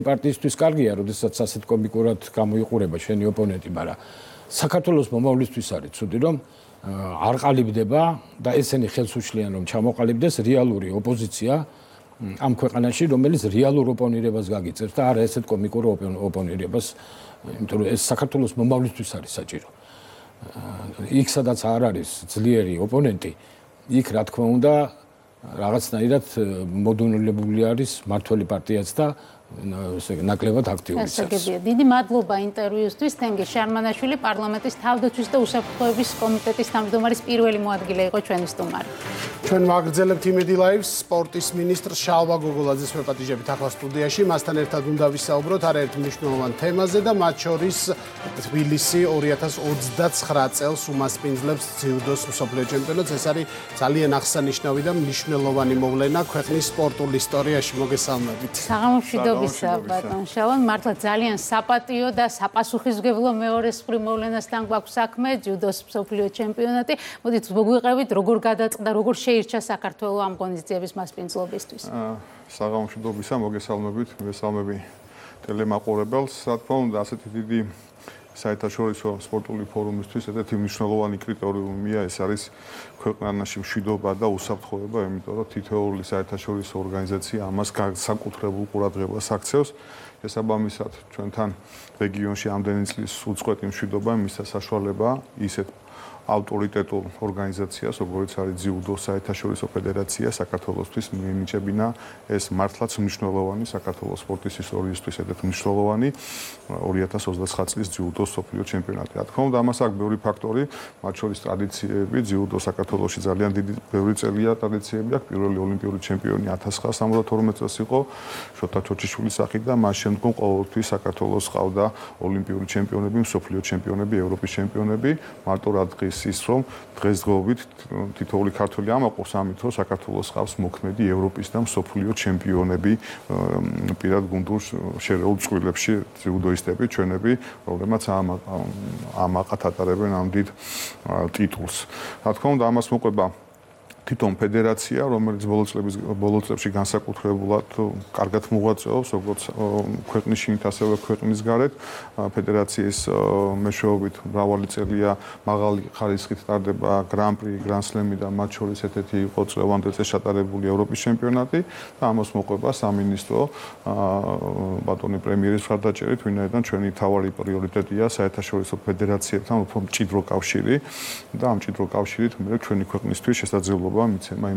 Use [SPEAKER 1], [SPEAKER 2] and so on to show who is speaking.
[SPEAKER 1] პარტიისთვის კარგია, როდესაც ასეთ კომიკურად გამოიყურება შენი ოპონენტი, მაგრამ საქართველოს მომავლისთვის არის ცუდი, რომ არ ყალიბდება და ესენი ხელს უშლიან, რომ ჩამოყალიბდეს რეალური ოპოზიცია ამ ქვეყანაში, რომელიც რეალურ ოპონირებას გაგიწევს და არა ესეთ კომიკურ ოპონირებას, იმიტომ რომ ეს საქართველოს მომავლისთვის არის საჭირო. იქ სადაც არ არის ძლიერი ოპონენტი, იქ რა თქმა უნდა რაღაცნაირად მოდუნლებული არის მართველი პარტიაც და ნაკლებად აქტიურიც არის.
[SPEAKER 2] დიდი მადლობა ინტერვიუსთვის. თენგიზ შარმანაშვილი პარლამენტის თავდაცვის და უსაფრთხოების კომიტეტის თავმჯდომარის პირველი მოადგილე იყო ჩვენი სტუმარი.
[SPEAKER 3] ჩვენ ვაგრძელებთ იმედი ლაივს სპორტის მინისტრ შალვა გოგოლაძეს ვეპატიჟებით ახლა სტუდიაში. მასთან ერთად უნდა ვისაუბროთ არაერთ მნიშვნელოვან თემაზე და მათ შორის თბილისი 2029 წელს უმასპინძლებს ძიუდოს მსოფლიო ჩემპიონატს. ეს არის ძალიან აღსანიშნავი და მნიშვნელოვანი მოვლენა ქვეყნის სპორტულ ისტორიაში. მოგესალმებით.
[SPEAKER 2] საღამომშვიდობისა ბატონ შალვა, მართლა ძალიან საპატიო და საპასუხისმგებლო მეორესწრი მოვლენასთან გვაქვს საქმე, ძიუდოს მსოფლიო ჩემპიონატი. მოდით მოგვიყევით, როგორ გადაწყდა, როგორ შეირჩა საქართველოს ამ ღონისძიების მასპინძლობისთვის.
[SPEAKER 4] საღამომშვიდობისა, მოგესალმებით, მოგესალმები ტელემაყურებელს. რა თქმა უნდა, ასეთი დიდი საერთაშორისო სპორტული ფორუმისთვის ერთ-ერთი მნიშვნელოვანი კრიტერიუმია ეს არის ქვეყანაში მშვიდობა და უსაფრთხოება, იმიტომ რომ თითოეული საერთაშორისო ორგანიზაცია ამას განსაკუთრებულ ყურადღებას აქცევს. შესაბამისად, ჩვენთან რეგიონში ამდენი წლის უწყვეტი მშვიდობა მისცა საშუალება ისეთ ავტორიტეტულ ორგანიზაციას, როგორც არის ძიუდოს საერთაშორისო ფედერაცია საქართველოსთვის მიენიჭებინა ეს მართლაც მნიშვნელოვანი საქართველოს სპორტის ისტორიისთვის ერთ-ერთი მნიშვნელოვანი 2029 წლის ძიუდოს მსოფლიო ჩემპიონატი. რა თქმა უნდა, ამას აქვს ბევრი ფაქტორი, მათ შორის ტრადიციები, ძიუდო საქართველოში ძალიან დიდი ბევრი წელია ტრადიციები აქვს. პირველი ოლიმპიური ჩემპიონი 1972 წელს იყო შოთა ჩოჩიშვილის სახით და მას შემდგომ ყოველთვის საქართველოს ყავდა ოლიმპიური ჩემპიონები, მსოფლიო ჩემპიონები, ევროპის ჩემპიონები. მარტო რა ის რომ დღესდღეობით თითოეული ქართველი ამაყობს ამით, რომ საქართველოს ყავს მოქმედი ევროპის და მსოფლიო ჩემპიონები პირად გუნდურ შერეულ წყვილებში ძიუდოისტები, ჩვენები, რომლებმაც ამაყად ატარებენ ამ დიდ ტიტულს. რა თქმა უნდა, ამას მოყვება თვითონ ფედერაცია, რომელიც ბოლო წლებში განსაკუთრებულად კარგად მოღვაწეობს, როგორც ქვეყნის შინით, ასევე ქვეყნის გარეთ. ფედერაციის მეშვეობით მრავალი წელია მაღალი ხარისხით ტარდება გრან-პრი, გრან-სლემი და მათ შორის ერთ-ერთი იყო წლევანდელ წელს ჩატარებული ევროპის ჩემპიონატი და ამას მოყვება სამინისტრო ბატონი პრემიერის მხარდაჭერით, ვინაიდან ჩვენი მთავარი პრიორიტეტია საერთაშორისო ფედერაციებთან უფრო მჭიდრო კავშირი და ამ მჭიდრო კავშირით მე ჩვენი ქვეყნისთვის შესაძლებლობა მიცემა